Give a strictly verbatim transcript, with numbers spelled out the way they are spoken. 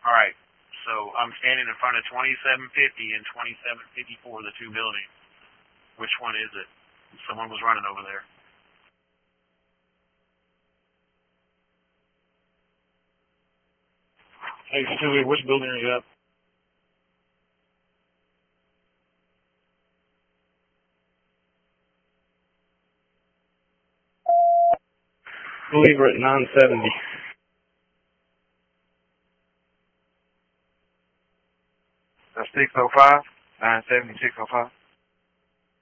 All right. So I'm standing in front of twenty-seven fifty and twenty-seven fifty-four, the two buildings. Which one is it? Someone was running over there. Hey, Stewie, which building are you at? I believe we're at nine seventy. That's six oh five? nine seventy, six oh five?